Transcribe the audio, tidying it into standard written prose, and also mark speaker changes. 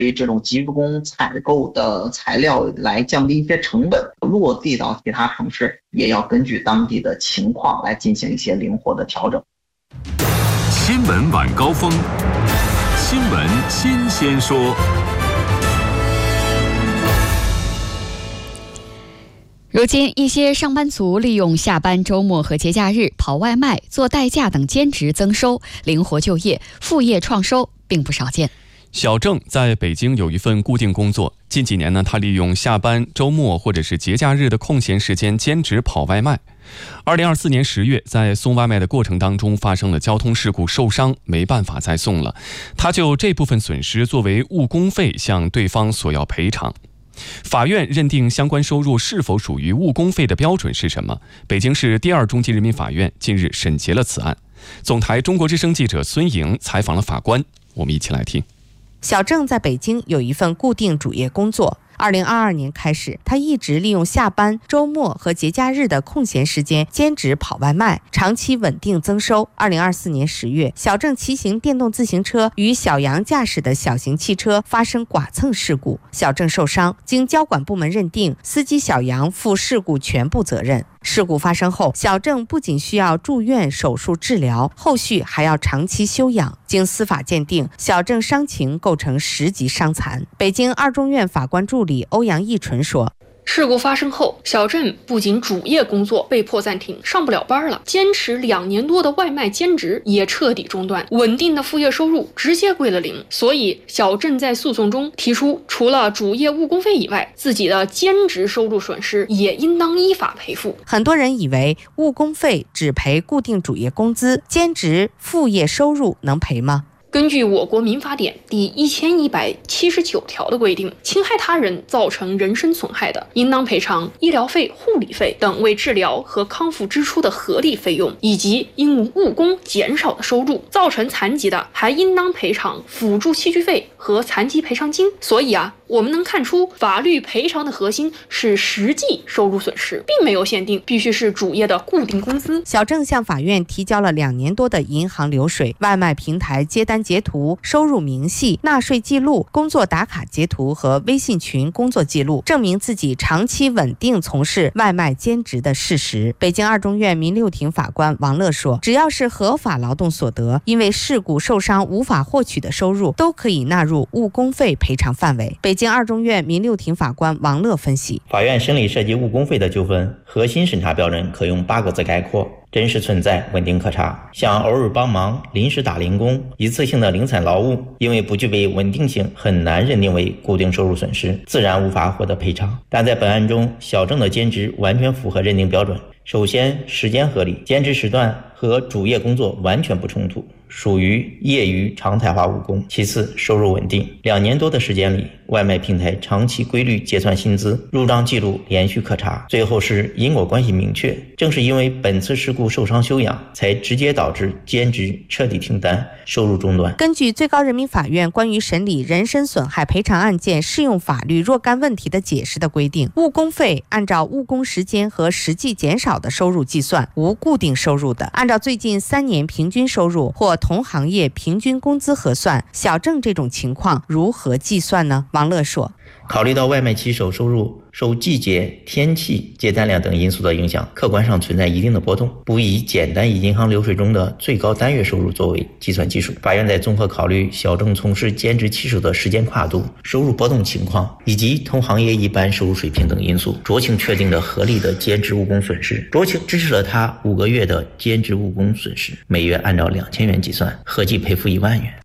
Speaker 1: 对这种集工采购的材料来降低一些成本，落地到其他城市也要根据当地的情况来进行一些灵活的调整。
Speaker 2: 新闻晚高峰，新闻新鲜说。
Speaker 3: 如今，一些上班族利用下班、周末和节假日跑外卖、做代驾等兼职增收，灵活就业、副业创收，并不少见。
Speaker 4: 小郑在北京有一份固定工作，近几年呢，他利用下班、周末或者是节假日的空闲时间兼职跑外卖。2024年10月，在送外卖的过程当中发生了交通事故，受伤，没办法再送了。他就这部分损失作为误工费向对方索要赔偿。法院认定相关收入是否属于误工费的标准是什么？北京市第二中级人民法院近日审结了此案。总台中国之声记者孙莹采访了法官，我们一起来听。
Speaker 5: 小郑在北京有一份固定主业工作。2022年开始，他一直利用下班、周末和节假日的空闲时间兼职跑外卖，长期稳定增收。2024年10月，小郑骑行电动自行车与小杨驾驶的小型汽车发生剐蹭事故，小郑受伤，经交管部门认定，司机小杨负事故全部责任。事故发生后，小郑不仅需要住院手术治疗，后续还要长期休养。经司法鉴定，小郑伤情构成10级伤残。北京二中院法官助理欧阳义纯说，
Speaker 6: 事故发生后，小郑不仅主业工作被迫暂停，上不了班了，坚持2年多的外卖兼职也彻底中断，稳定的副业收入直接归了零。所以小郑在诉讼中提出，除了主业误工费以外，自己的兼职收入损失也应当依法赔付。
Speaker 5: 很多人以为误工费只赔固定主业工资，兼职副业收入能赔吗？
Speaker 6: 根据我国民法典第1179条的规定，侵害他人造成人身损害的，应当赔偿医疗费、护理费等为治疗和康复支出的合理费用，以及因误工减少的收入。造成残疾的，还应当赔偿辅助器具费和残疾赔偿金。所以我们能看出，法律赔偿的核心是实际收入损失，并没有限定必须是主业的固定工资。
Speaker 5: 小郑向法院提交了2年多的银行流水、外卖平台接单截图、收入明细、纳税记录、工作打卡截图和微信群工作记录，证明自己长期稳定从事外卖兼职的事实。北京二中院民6庭法官王乐说，只要是合法劳动所得，因为事故受伤无法获取的收入，都可以纳入误工费赔偿范围。北京二中院民6庭法官王乐分析，
Speaker 7: 法院审理涉及误工费的纠纷，核心审查标准可用8个字概括：真实存在，稳定可查。像偶尔帮忙、临时打零工、一次性的零散劳务，因为不具备稳定性，很难认定为固定收入损失，自然无法获得赔偿。但在本案中，小郑的兼职完全符合认定标准。首先，时间合理，兼职时段和主业工作完全不冲突，属于业余常态化务工。其次，收入稳定，2年多的时间里，外卖平台长期规律结算薪资，入账记录连续可查。最后是因果关系明确，正是因为本次事故受伤休养，才直接导致兼职彻底停单，收入中断。
Speaker 5: 根据最高人民法院关于审理人身损害赔偿案件适用法律若干问题的解释的规定，误工费按照误工时间和实际减少的收入计算，无固定收入的，按照最近3年平均收入或同行业平均工资核算。小郑这种情况如何计算呢？王乐说，
Speaker 7: 考虑到外卖骑手收入受季节、天气、接单量等因素的影响，客观上存在一定的波动，不以简单以银行流水中的最高单月收入作为计算基础。法院在综合考虑小郑从事兼职骑手的时间跨度、收入波动情况以及同行业一般收入水平等因素，酌情确定的合理的兼职务工损失，酌情支持了他5个月的兼职务工损失，每月按照2000元计算，合计赔付1万元。